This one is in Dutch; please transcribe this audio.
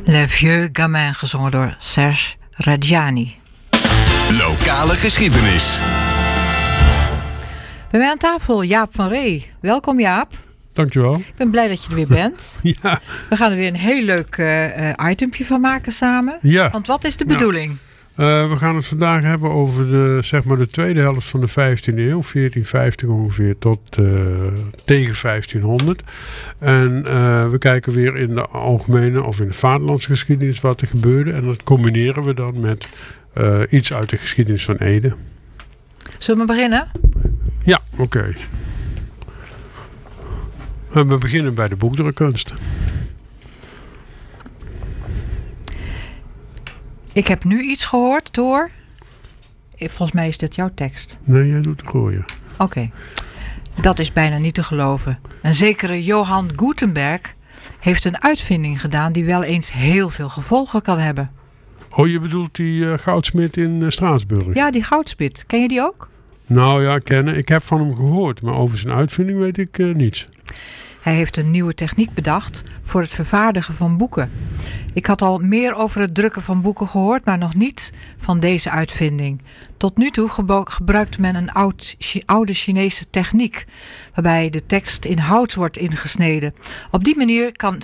Le Vieux Gamin, gezongen door Serge Reggiani. Lokale geschiedenis. Bij mij aan tafel Jaap van Ree. Welkom Jaap. Dankjewel. Ik ben blij dat je er weer bent. Ja. We gaan er weer een heel leuk itempje van maken samen. Ja. Want wat is de bedoeling? We gaan het vandaag hebben over de tweede helft van de 15e eeuw. 1450 ongeveer tot tegen 1500. En we kijken weer in de algemene of in de vaderlandsgeschiedenis wat er gebeurde. En dat combineren we dan met iets uit de geschiedenis van Ede. Zullen we beginnen? Ja, oké. En we beginnen bij de boekdrukkunst. Ik heb nu iets gehoord door... Volgens mij is dit jouw tekst. Nee, jij doet de gooien. Oké. Dat is bijna niet te geloven. Een zekere Johann Gutenberg heeft een uitvinding gedaan die wel eens heel veel gevolgen kan hebben. Oh, je bedoelt die goudsmid in Straatsburg? Ja, die goudspit. Ken je die ook? Nou ja, kennen. Ik heb van hem gehoord, maar over zijn uitvinding weet ik niets. Hij heeft een nieuwe techniek bedacht voor het vervaardigen van boeken. Ik had al meer over het drukken van boeken gehoord, maar nog niet van deze uitvinding. Tot nu toe gebruikte men een oude Chinese techniek, waarbij de tekst in hout wordt ingesneden. Op die manier kan